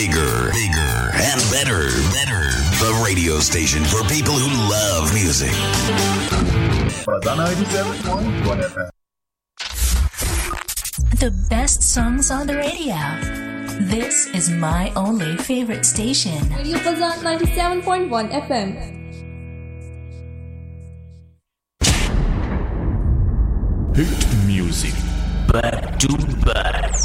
bigger, and better. The radio station for people who love music. Fazana 97.1 FM. The best songs on the radio. This is my only favorite station. Radio Fazan 97.1 FM. Hit music back to back.